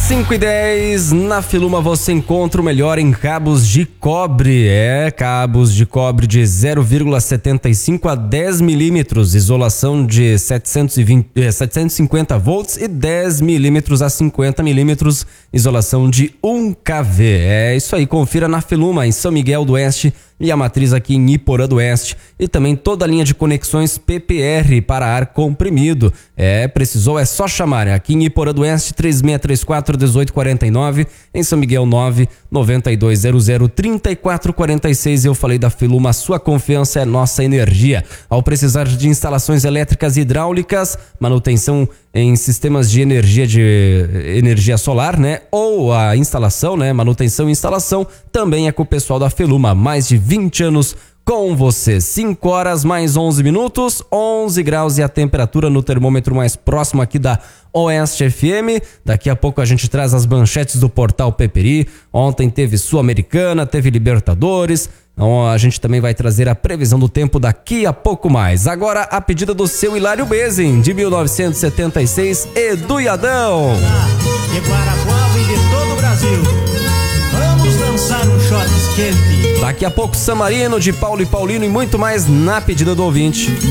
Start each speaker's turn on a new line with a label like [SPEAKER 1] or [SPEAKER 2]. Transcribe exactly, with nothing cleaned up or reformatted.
[SPEAKER 1] cinco e dez, na Filuma você encontra o melhor em cabos de cobre. É, cabos de cobre de zero vírgula setenta e cinco a dez milímetros, isolação de setecentos e vinte, setecentos e cinquenta volts e dez milímetros a cinquenta milímetros, isolação de um kV. É isso aí, confira na Filuma, em São Miguel do Oeste e a matriz aqui em Iporã do Oeste, e também toda a linha de conexões P P R para ar comprimido. É, precisou, é só chamar, aqui em Iporã do Oeste, três seis três quatro, um oito quatro nove, em São Miguel nove nove dois zero zero, três quatro quatro seis. Eu falei da Filuma, sua confiança é nossa energia. Ao precisar de instalações elétricas e hidráulicas, manutenção em sistemas de energia de energia solar, né? Ou a instalação, né? Manutenção e instalação também é com o pessoal da Filuma. Mais de vinte anos com você. cinco horas mais onze minutos, onze graus e a temperatura no termômetro mais próximo aqui da Oeste F M. Daqui a pouco a gente traz as manchetes do portal Peperi. Ontem teve Sul-Americana, teve Libertadores. Então a gente também vai trazer a previsão do tempo daqui a pouco mais. Agora a pedida do seu Hilário Bezin, de mil novecentos e setenta e seis, Edu e Adão.
[SPEAKER 2] De Guarapuava e de todo o Brasil, vamos dançar um shot quente.
[SPEAKER 1] Daqui a pouco San Marino, de Paulo e Paulino e muito mais na pedida do ouvinte.